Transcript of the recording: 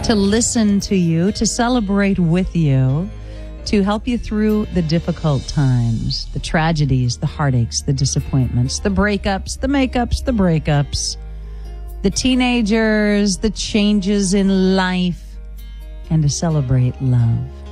to listen to you, to celebrate with you, to help you through the difficult times, the tragedies, the heartaches, the disappointments, the breakups, the makeups, the breakups, the teenagers, the changes in life, and to celebrate love.